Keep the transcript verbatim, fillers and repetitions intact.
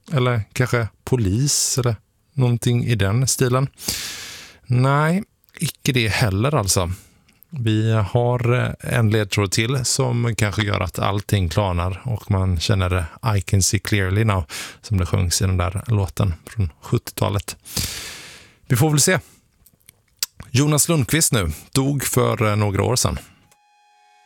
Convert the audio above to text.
Eller kanske polis eller någonting i den stilen. Nej, icke det heller alltså. Vi har en ledtråd till som kanske gör att allting klarnar och man känner det I can see clearly now som det sjungs i den där låten från sjuttiotalet. Vi får väl se. Jonas Lundqvist nu dog för några år sedan.